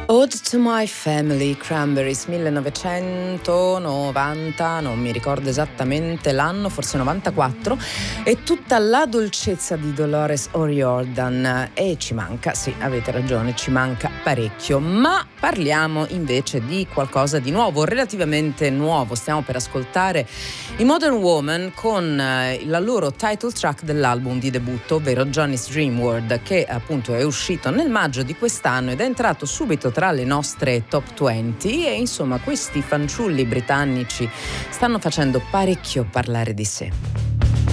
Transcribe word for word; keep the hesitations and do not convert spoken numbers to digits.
Ode to My Family, Cranberries, millenovecentonovanta, non mi ricordo esattamente l'anno, forse novantaquattro, e tutta la dolcezza di Dolores O'Riordan, e ci manca, sì, avete ragione, ci manca parecchio, ma parliamo invece di qualcosa di nuovo, relativamente nuovo. Stiamo per ascoltare i Modern Woman con la loro title track dell'album di debutto, ovvero Johnny's Dream World, che appunto è uscito nel maggio di quest'anno ed è entrato subito tra le nostre top venti, e insomma questi fanciulli britannici stanno facendo parecchio parlare di sé.